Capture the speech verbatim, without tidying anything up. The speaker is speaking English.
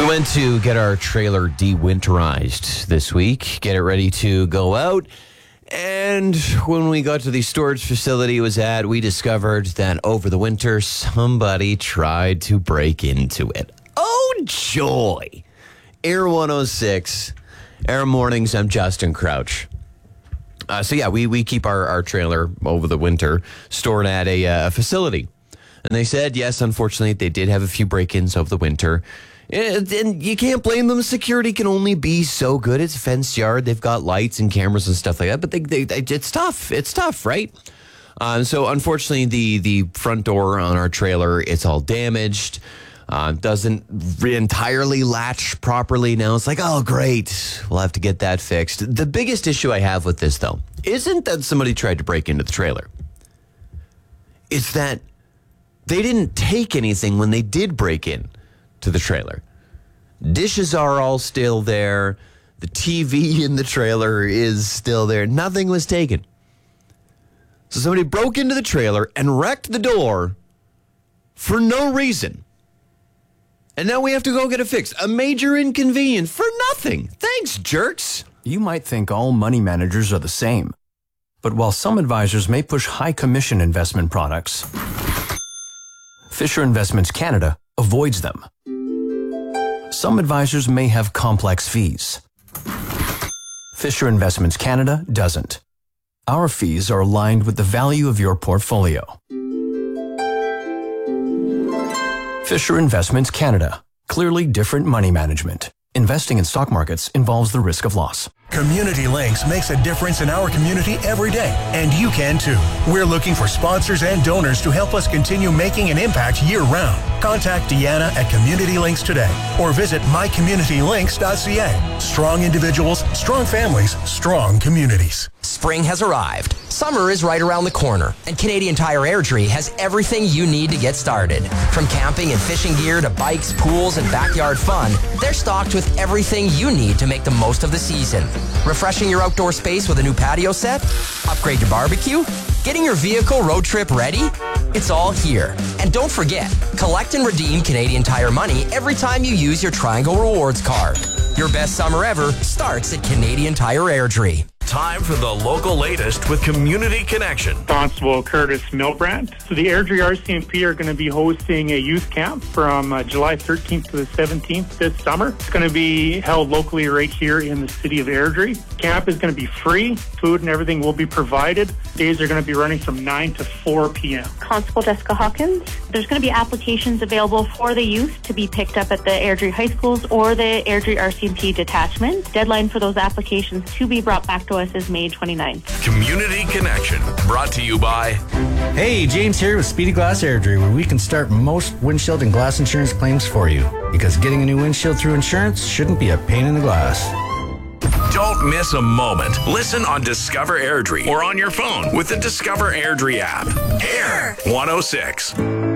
We went to get our trailer de-winterized this week, get it ready to go out. And when we got to the storage facility it was at, we discovered that over the winter, somebody tried to break into it. Oh, joy. Air one oh six, Air Mornings, I'm Justin Crouch. Uh, so yeah, we, we keep our, our trailer over the winter stored at a uh, facility. And they said, yes, unfortunately, they did have a few break-ins over the winter. And, and you can't blame them. Security can only be so good. It's a fenced yard. They've got lights and cameras and stuff like that. But they, they, they, it's tough. It's tough, right? Um, so unfortunately, the, the front door on our trailer, it's all damaged. Uh, doesn't re- entirely latch properly now. It's like, oh, great. We'll have to get that fixed. The biggest issue I have with this, though, isn't that somebody tried to break into the trailer. It's that they didn't take anything when they did break in to the trailer. Dishes are all still there. The T V in the trailer is still there. Nothing was taken. So somebody broke into the trailer and wrecked the door for no reason. And now we have to go get it fixed. A major inconvenience for nothing. Thanks, jerks. You might think all money managers are the same. But while some advisors may push high commission investment products, Fisher Investments Canada avoids them. Some advisors may have complex fees. Fisher Investments Canada doesn't. Our fees are aligned with the value of your portfolio. Fisher Investments Canada. Clearly different money management. Investing in stock markets involves the risk of loss. Community Links makes a difference in our community every day, and you can too. We're looking for sponsors and donors to help us continue making an impact year-round. Contact Deanna at Community Links today or visit my community links dot c a. Strong individuals, strong families, strong communities. Spring has arrived. Summer is right around the corner, and Canadian Tire Airdrie has everything you need to get started. From camping and fishing gear to bikes, pools, and backyard fun, they're stocked with everything you need to make the most of the season. Refreshing your outdoor space with a new patio set? Upgrade your barbecue? Getting your vehicle road trip ready? It's all here. And don't forget, collect and redeem Canadian Tire money every time you use your Triangle Rewards card. Your best summer ever starts at Canadian Tire Airdrie. Time for the local latest with Community Connection. Constable Curtis Milbrandt. So the Airdrie R C M P are going to be hosting a youth camp from uh, July thirteenth to the seventeenth this summer. It's going to be held locally right here in the city of Airdrie. Camp is going to be free. Food and everything will be provided. Days are going to be running from nine to four p.m. Constable Jessica Hawkins. There's going to be applications available for the youth to be picked up at the Airdrie High Schools or the Airdrie R C M P detachment. Deadline for those applications to be brought back to us is May twenty-ninth. Community Connection, brought to you by... Hey, James here with Speedy Glass Airdrie, where we can start most windshield and glass insurance claims for you. Because getting a new windshield through insurance shouldn't be a pain in the glass. Don't miss a moment. Listen on Discover Airdrie or on your phone with the Discover Airdrie app. Air one oh six.